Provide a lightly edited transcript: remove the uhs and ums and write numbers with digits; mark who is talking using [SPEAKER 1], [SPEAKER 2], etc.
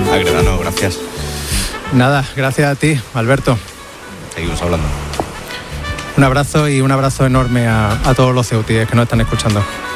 [SPEAKER 1] Agredano, gracias.
[SPEAKER 2] Nada, gracias a ti, Alberto.
[SPEAKER 1] Seguimos hablando.
[SPEAKER 2] Un abrazo y un abrazo enorme a todos los ceutíes que nos están escuchando.